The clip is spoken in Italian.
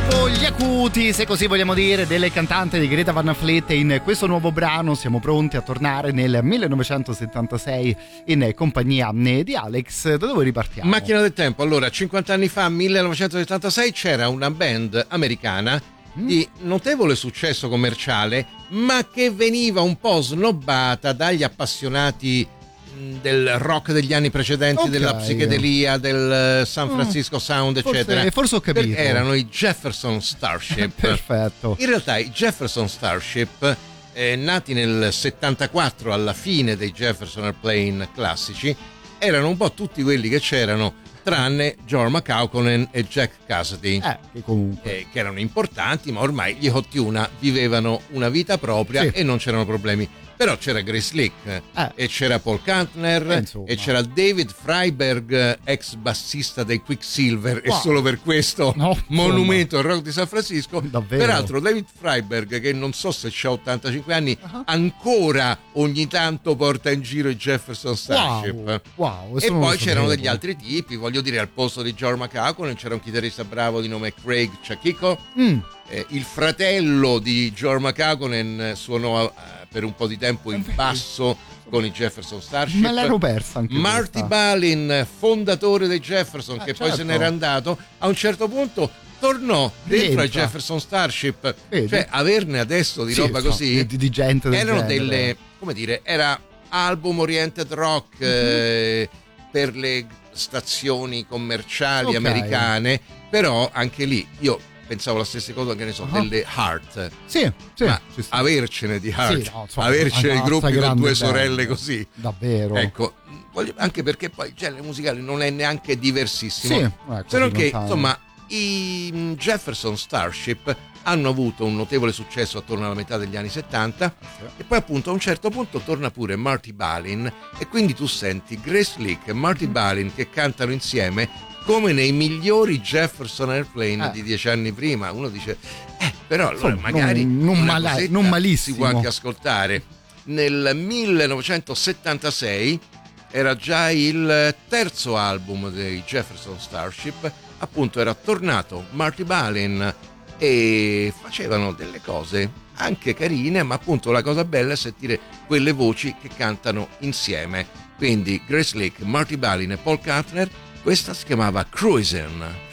Gli acuti, se così vogliamo dire, delle cantanti di Greta Van Fleet. In questo nuovo brano siamo pronti a tornare nel 1976 in compagnia di Alex. Da dove ripartiamo? Macchina del tempo. Allora, 50 anni fa, 1976, c'era una band americana di notevole successo commerciale, ma che veniva un po' snobbata dagli appassionati del rock degli anni precedenti, okay, della psichedelia, del San Francisco Sound, eccetera. Forse ho capito. Perché erano i Jefferson Starship. Perfetto. In realtà i Jefferson Starship, nati nel 74 alla fine dei Jefferson Airplane classici, erano un po' tutti quelli che c'erano, tranne Jorma Kaukonen e Jack Cassidy, che comunque che erano importanti, ma ormai gli Hot Tuna vivevano una vita propria, sì, e non c'erano problemi. Però c'era Grace Slick, e c'era Paul Kantner, e c'era David Freiberg, ex bassista dei Quicksilver, e solo per questo monumento al rock di San Francisco. Davvero? Peraltro David Freiberg, che non so se c'ha 85 anni, ancora ogni tanto porta in giro i Jefferson Starship. Wow, e poi c'erano degli altri tipi, voglio dire, al posto di Jorma Kaukonen c'era un chitarrista bravo di nome Craig Chakiko. Il fratello di Jorma Kaukonen suonò per un po' di tempo il basso con i Jefferson Starship. Me l'ero persa anche Marty Balin, fondatore dei Jefferson, che poi se n'era andato, a un certo punto tornò dentro ai Jefferson Starship. Cioè, averne adesso di roba così, di gente del erano genere. delle, come dire, era album oriented rock per le stazioni commerciali americane, però anche lì io pensavo la stessa cosa, che ne so, delle Heart. Sì, ma avercene di Heart, sì, no, insomma, avercene i gruppi con due sorelle band, così. Davvero. Ecco, anche perché poi il genere musicale non è neanche diversissimo. Sì, se non che, insomma, i Jefferson Starship hanno avuto un notevole successo attorno alla metà degli anni 70, e poi appunto a un certo punto torna pure Marty Balin, e quindi tu senti Grace Slick e Marty Balin che cantano insieme come nei migliori Jefferson Airplane di 10 anni prima. Uno dice però allora magari non malissimo, si può anche ascoltare. Nel 1976 era già il terzo album dei Jefferson Starship, appunto era tornato Marty Balin e facevano delle cose anche carine, ma appunto la cosa bella è sentire quelle voci che cantano insieme. Quindi Grace Slick, Marty Balin e Paul Kantner. Questa si chiamava Cruisin'.